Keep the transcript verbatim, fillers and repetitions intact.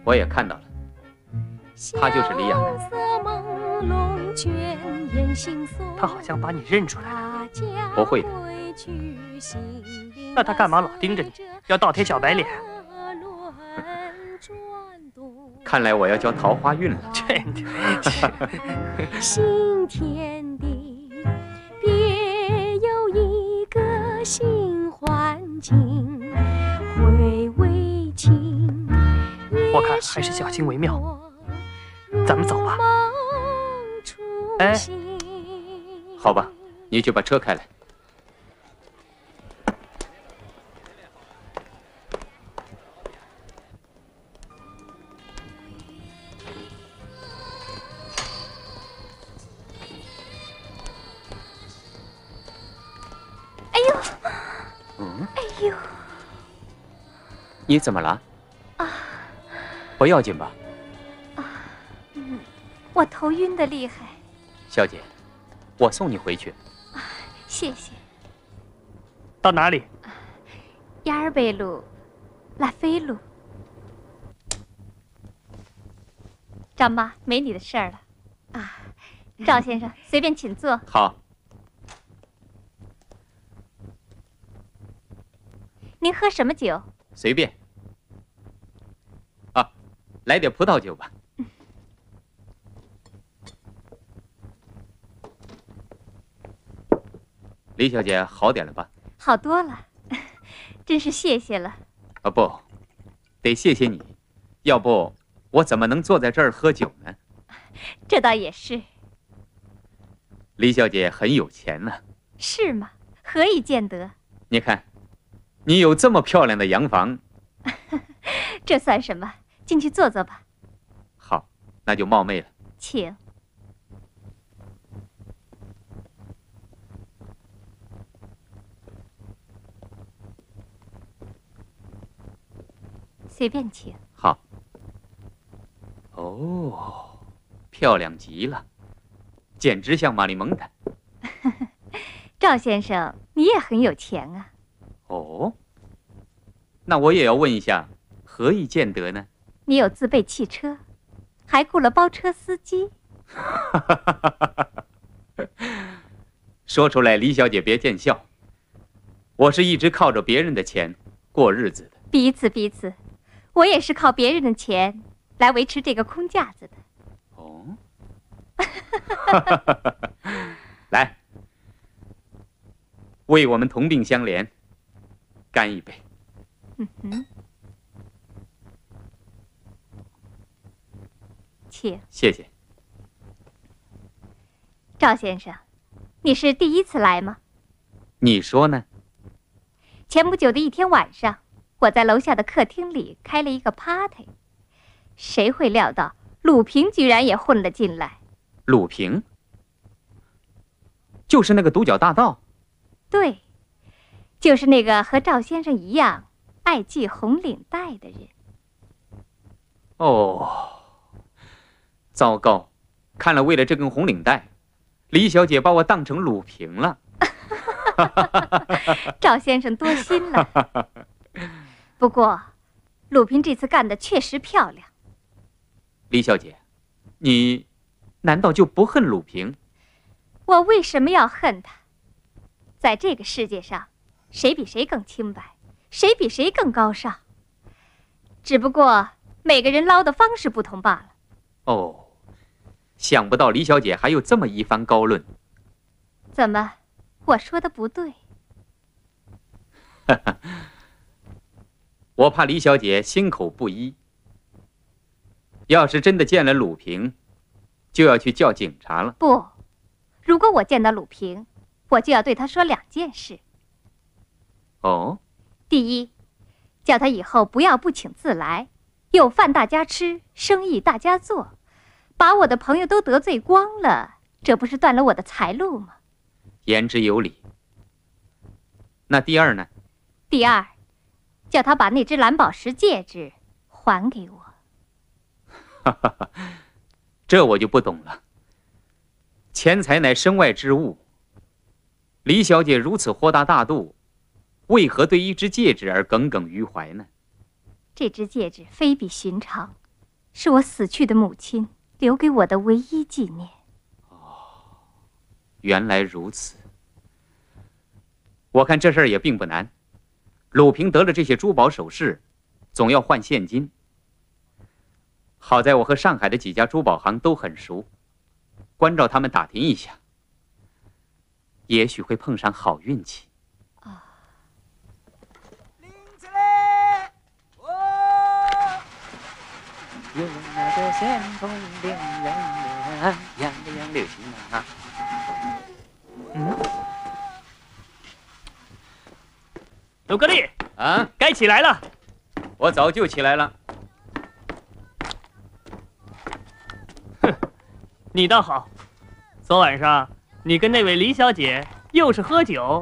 我也看到了，他就是李雅。 他好像把你认出来了。 不会的。 那他干嘛老盯着你，要倒贴小白脸？ 看来我要交桃花运了。 真的。 新天地，别有一个新环境，回味情。 我看还是小心为妙。咱们走吧。哎， 好吧，你就把车开来。 哎呦， 嗯， 哎呦， 你怎么了？ 啊， 不要紧吧？ 啊，嗯，我头晕得厉害。 小姐，我送你回去。 啊，谢谢。 到哪里？ 亚尔贝路，拉菲路。张妈，没你的事儿了。啊，赵先生，随便请坐。 好。 您喝什么酒？ 随便。啊，来点葡萄酒吧。李小姐好点了吧？ 好多了，真是谢谢了。 啊不，得谢谢你，要不我怎么能坐在这儿喝酒呢？ 这倒也是。 李小姐很有钱呢。 是吗？何以见得？ 你看，你有这么漂亮的洋房。 这算什么？进去坐坐吧。 好，那就冒昧了。 请。随便请。 好。哦，漂亮极了，简直像玛丽蒙的。 赵先生，你也很有钱啊。 哦，那我也要问一下，何以见得呢？ 你有自备汽车，还雇了包车司机。 说出来，李小姐别见笑，我是一直靠着别人的钱过日子的。 彼此彼此。我也是靠别人的钱来维持这个空架子的。 哦，来，为我们同病相怜，干一杯。 嗯哼，请。 谢谢。 赵先生，你是第一次来吗？ 你说呢？ 前不久的一天晚上，我在楼下的客厅里开了一个 party， 谁会料到鲁平居然也混了进来。 鲁平？就是那个独角大盗？ 对，就是那个和赵先生一样爱系红领带的人。 哦，糟糕，看来为了这根红领带，李小姐把我当成鲁平了。 赵先生多心了。不过，鲁平这次干的确实漂亮。 李小姐，你难道就不恨鲁平？ 我为什么要恨他？在这个世界上，谁比谁更清白，谁比谁更高尚？只不过每个人捞的方式不同罢了。 哦，想不到李小姐还有这么一番高论。 怎么，我说的不对？ 我怕李小姐心口不一，要是真的见了鲁平，就要去叫警察了。 不，如果我见到鲁平，我就要对他说两件事。 哦， 第一，叫他以后不要不请自来，有饭大家吃，生意大家做，把我的朋友都得罪光了，这不是断了我的财路吗？ 言之有理。那第二呢？ 第二，叫他把那只蓝宝石戒指还给我。 哈哈哈，这我就不懂了。钱财乃身外之物，李小姐如此豁达大度，为何对一只戒指而耿耿于怀呢？ 这只戒指非比寻常， 是我死去的母亲留给我的唯一纪念。 哦，原来如此。我看这事儿也并不难。鲁平得了这些珠宝首饰，总要换现金。好在我和上海的几家珠宝行都很熟，关照他们打听一下，也许会碰上好运气。 啊！ 拎起来！哦，有那个线风铃人呀，杨的杨柳青啊。 嗯。鲁格利啊， 该起来了。 我早就起来了。 哼，你倒好，昨晚上你跟那位李小姐又是喝酒